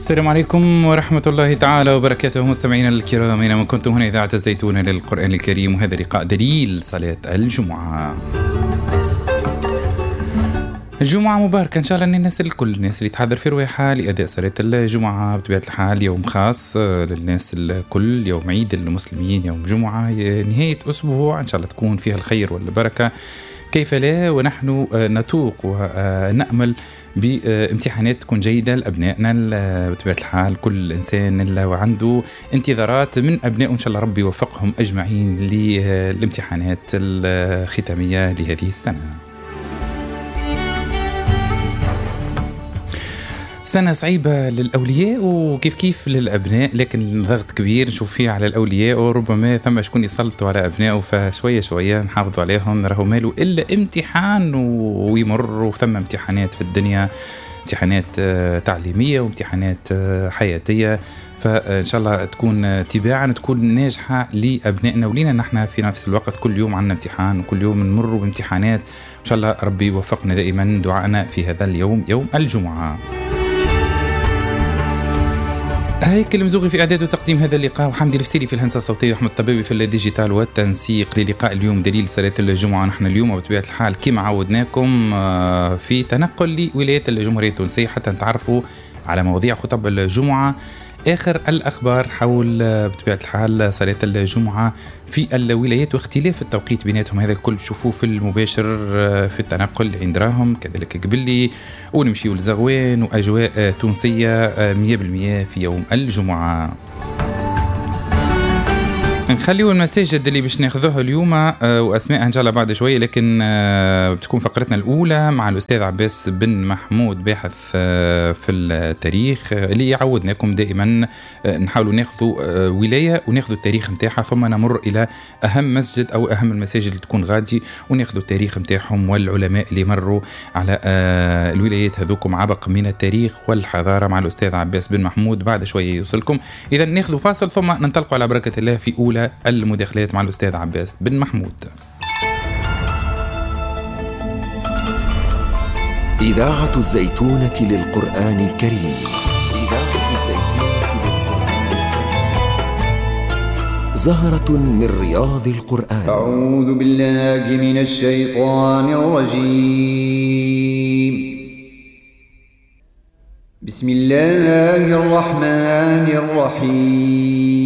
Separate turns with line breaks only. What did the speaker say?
السلام عليكم ورحمة الله تعالى وبركاته مستمعينا الكرام، أينما كنتم هنا إذاعة الزيتون للقرآن الكريم، وهذا لقاء دليل صلاة الجمعة. الجمعة مباركة إن شاء الله للناس الكل، الناس اللي تحضر في رواحها لأداء صلاة الجمعة. بطبيعة الحال يوم خاص للناس الكل، يوم عيد المسلمين، يوم جمعة، نهاية أسبوع إن شاء الله تكون فيها الخير والبركة، كيف لا، ونحن نتوق ونأمل بامتحانات تكون جيدة لأبنائنا. بطبيعة الحال كل إنسان اللي عنده انتظارات من أبنائه إن شاء الله ربي يوفقهم أجمعين للامتحانات الختامية لهذه السنة. سنة صعيبة للأولياء وكيف كيف للأبناء، لكن ضغط كبير نشوف فيه على الأولياء، وربما ثم شكون يسلطوا على أبنائه، فشوية شوية نحافظوا عليهم. راهو ماله إلا امتحان ويمر، وثم امتحانات في الدنيا، امتحانات تعليمية وامتحانات حياتية، فإن شاء الله تكون تباعا تكون ناجحة لأبنائنا ولينا نحن في نفس الوقت. كل يوم عنا امتحان وكل يوم نمر بامتحانات، إن شاء الله ربي يوفقنا دائما. دعائنا في هذا اليوم يوم الجمعة. هيك المزوغي في إعداد وتقديم هذا اللقاء، وحمدي الفسيري في الهندسة الصوتية، وأحمد الطبيبي في الديجيتال والتنسيق للقاء اليوم دليل صلاة الجمعة. نحن اليوم بطبيعة الحال كما عودناكم في تنقل لولايات الجمهورية التونسية حتى نتعرفوا على مواضيع خطب الجمعة، آخر الأخبار حول بطبيعة الحال صلاة الجمعة في الولايات واختلاف التوقيت بيناتهم. هذا الكل تشوفوه في المباشر في التنقل عند راهم كذلك قبلي، ونمشي لزغوان وأجواء تونسية 100% في يوم الجمعة. نخليو المساجد اللي باش ناخذوها اليوم واسماءها ان شاء الله بعد شويه، لكن بتكون فقرتنا الاولى مع الاستاذ عباس بن محمود، باحث في التاريخ، اللي يعودناكم دائما نحاولوا ناخذوا ولايه وناخذوا التاريخ نتاعها، ثم نمر الى اهم مسجد او اهم المساجد اللي تكون غادي وناخذوا التاريخ نتاعهم والعلماء اللي مروا على الولايات هذوكم عبق من التاريخ والحضاره مع الاستاذ عباس بن محمود. بعد شويه يوصلكم. اذا ناخذوا فاصل ثم ننطلقوا على بركه الله في اولى المداخلات مع الأستاذ عباس بن محمود.
إذاعة الزيتونة للقرآن الكريم. إذاعة الزيتونة للقرآن الكريم. زهرة من رياض القرآن.
أعوذ بالله من الشيطان الرجيم. بسم الله الرحمن الرحيم.